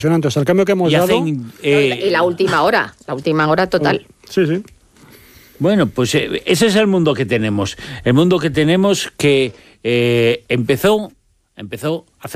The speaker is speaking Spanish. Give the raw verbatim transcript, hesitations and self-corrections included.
O sea, el cambio que hemos y dado... hacen, eh, Y la última hora, la última hora total. Sí, sí. Bueno, pues eh, ese es el mundo que tenemos. El mundo que tenemos que eh, empezó, empezó hace